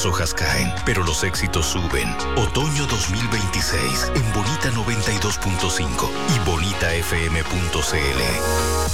Las hojas caen, pero los éxitos suben. Otoño 2026 en Bonita 92.5 y bonitafm.cl.